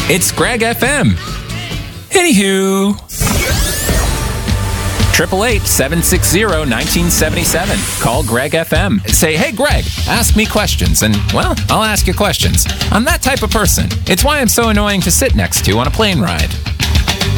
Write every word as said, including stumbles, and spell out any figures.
It's Greg F M. Anywho. eight eight eight, seven six zero, one nine seven seven. Call Greg F M. Say, hey, Greg, ask me questions. And, well, I'll ask you questions. I'm that type of person. It's why I'm so annoying to sit next to on a plane ride.